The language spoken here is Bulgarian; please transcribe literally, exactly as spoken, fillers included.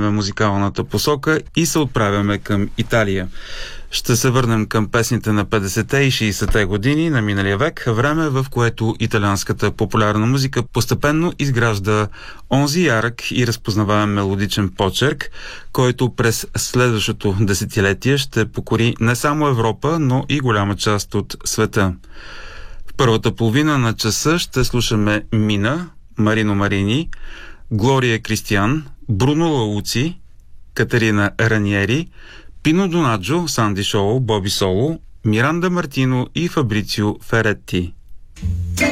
сменяме музикалната посока и се отправяме към Италия. Ще се върнем към песните на петдесетте и шейсетте години на миналия век, време в което италианската популярна музика постепенно изгражда онзи ярък и разпознаваем мелодичен почерк, който през следващото десетилетие ще покори не само Европа, но и голяма част от света. В първата половина на часа ще слушаме Мина, Марино Марини, Глория Кристиан, Бруно Лауци, Катерина Раниери, Пино Донаджо, Санди Шоу, Боби Соло, Миранда Мартино и Фабрицио Феретти.